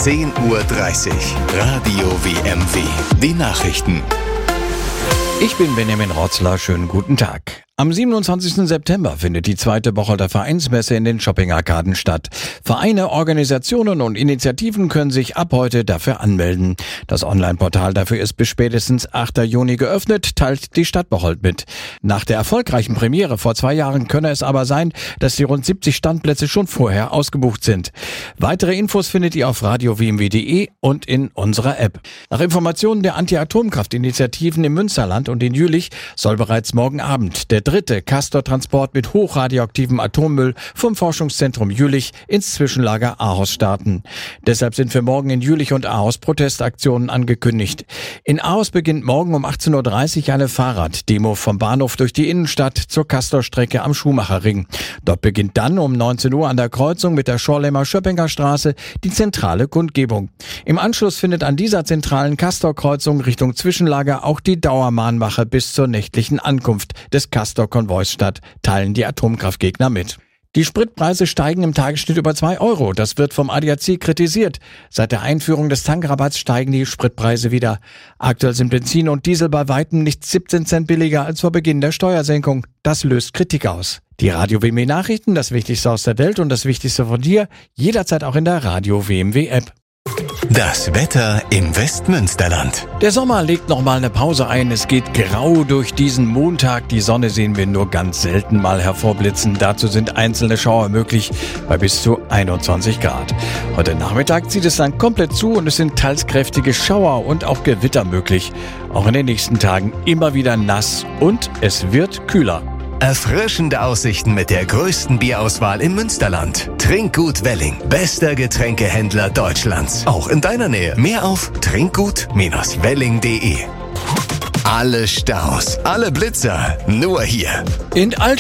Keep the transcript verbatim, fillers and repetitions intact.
zehn Uhr dreißig. Radio W M W. Die Nachrichten. Ich bin Benjamin Rotzler, schönen guten Tag. Am siebenundzwanzigsten September findet die zweite Bocholter Vereinsmesse in den Shopping-Arkaden statt. Vereine, Organisationen und Initiativen können sich ab heute dafür anmelden. Das Online-Portal dafür ist bis spätestens achten Juni geöffnet, teilt die Stadt Bocholt mit. Nach der erfolgreichen Premiere vor zwei Jahren könne es aber sein, dass die rund siebzig Standplätze schon vorher ausgebucht sind. Weitere Infos findet ihr auf radio w m w punkt d e und in unserer App. Nach Informationen der Anti-Atomkraft-Initiativen im Münsterland und in Jülich soll bereits morgen Abend der dritte Castor-Transport mit hochradioaktivem Atommüll vom Forschungszentrum Jülich ins Zwischenlager Ahaus starten. Deshalb sind für morgen in Jülich und Ahaus Protestaktionen angekündigt. In Ahaus beginnt morgen um achtzehn Uhr dreißig eine Fahrraddemo vom Bahnhof durch die Innenstadt zur Castor-Strecke am Schumacherring. Dort beginnt dann um neunzehn Uhr an der Kreuzung mit der Schorlemer-Schöppinger Straße die zentrale Kundgebung. Im Anschluss findet an dieser zentralen Castor-Kreuzung Richtung Zwischenlager auch die Dauermahnwache bis zur nächtlichen Ankunft des Castor-Konvois statt, teilen die Atomkraftgegner mit. Die Spritpreise steigen im Tagesschnitt über zwei Euro. Das wird vom A D A C kritisiert. Seit der Einführung des Tankrabatts steigen die Spritpreise wieder. Aktuell sind Benzin und Diesel bei weitem nicht siebzehn Cent billiger als vor Beginn der Steuersenkung. Das löst Kritik aus. Die Radio W M W Nachrichten, das Wichtigste aus der Welt und das Wichtigste von dir, jederzeit auch in der Radio W M W App. Das Wetter im Westmünsterland. Der Sommer legt nochmal eine Pause ein. Es geht grau durch diesen Montag. Die Sonne sehen wir nur ganz selten mal hervorblitzen. Dazu sind einzelne Schauer möglich bei bis zu einundzwanzig Grad. Heute Nachmittag zieht es dann komplett zu und es sind teils kräftige Schauer und auch Gewitter möglich. Auch in den nächsten Tagen immer wieder nass und es wird kühler. Erfrischende Aussichten mit der größten Bierauswahl im Münsterland. Trinkgut Welling. Bester Getränkehändler Deutschlands. Auch in deiner Nähe. Mehr auf trinkgut Bindestrich welling punkt de. Alle Staus, alle Blitzer, nur hier. In